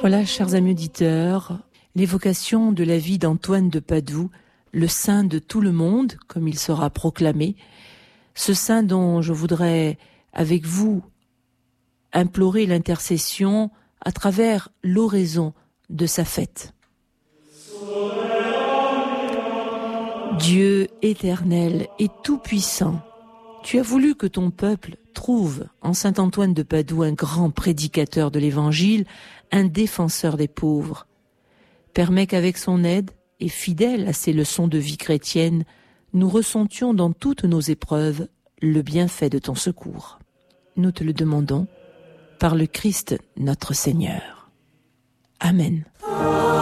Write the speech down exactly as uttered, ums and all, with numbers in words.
Voilà, chers amis auditeurs, l'évocation de la vie d'Antoine de Padoue, le saint de tout le monde, comme il sera proclamé, ce saint dont je voudrais, avec vous, implorer l'intercession à travers l'oraison de sa fête. Dieu éternel et tout-puissant, tu as voulu que ton peuple trouve en saint Antoine de Padoue un grand prédicateur de l'Évangile, un défenseur des pauvres. Permets qu'avec son aide, et fidèle à ses leçons de vie chrétienne, nous ressentions dans toutes nos épreuves le bienfait de ton secours. Nous te le demandons par le Christ notre Seigneur. Amen.